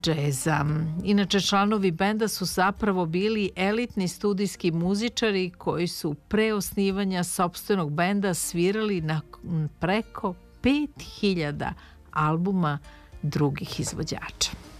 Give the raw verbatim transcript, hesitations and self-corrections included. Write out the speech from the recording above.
džeza. Inače, članovi benda su zapravo bili elitni studijski muzičari koji su pre osnivanja sopstvenog benda svirali na preko pet hiljada albuma drugih izvođača.